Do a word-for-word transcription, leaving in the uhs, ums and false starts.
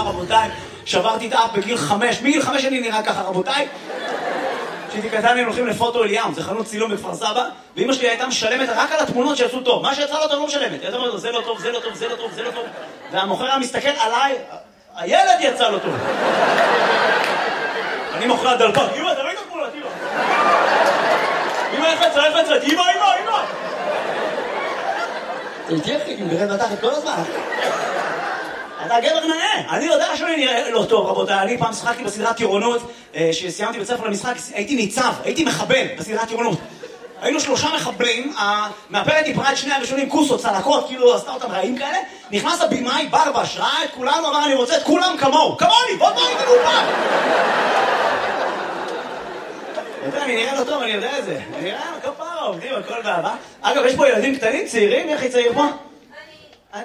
סבבה, רבותיי, שברתי את האף בגיל חמש, מגיל חמש אני נראה ככה, רבותיי. כשהייתי קטן היינו הולכים לפוטו אליאם, זה חנות צילום בכפר סבא, ואמא שלי הייתה משלמת רק על התמונות שיצאו טוב. מה שיצא לא טוב לא משלמת. הייתה אומרת לו, זה לא טוב, זה לא טוב, זה לא טוב, זה לא טוב. והמוכר היה מסתכל עליי, הילד יצא לו טוב. אני מוכר דלפק, אמא, אתה ראית תמונות, אמא. אמא, איך יצא, איך יצא, אמא, אמא, אמא. זה תהיה חיכים, גרד בתחת כל הזמן. אתה גבר נאה, אני יודע שאני נראה לא טוב, רבותיי. אני פעם שחקתי בסדרת טירונות, שסיימתי בית ספר למשחק, הייתי ניצב, הייתי מחבל בסדרת טירונות. היינו שלושה מחבלים, המאפרת דיברה את שני הראשונים, כוסות, צלקות, כאילו עשתה אותם רעים כאלה. נכנס הבימאי, ברבש, ראה את כולנו, אמר אני רוצה את כולם כמוהו, כמוני, בוא בוא איתנו פעם. אני נראה לא טוב, אני יודע את זה. אני נראה כפרה, עובדים, הכל באהבה. אגב, יש פה ילדים קטנים, צעירים, איך היא צעיר פה?